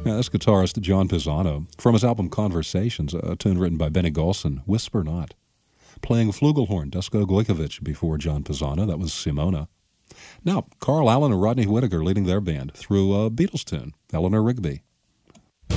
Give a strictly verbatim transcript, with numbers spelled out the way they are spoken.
Yeah, that's guitarist John Pisano from his album Conversations, a tune written by Benny Golson, Whisper Not. Playing flugelhorn, Dusko Gojkovic before John Pisano, that was Simona. Now, Carl Allen and Rodney Whittaker leading their band through a Beatles tune, Eleanor Rigby.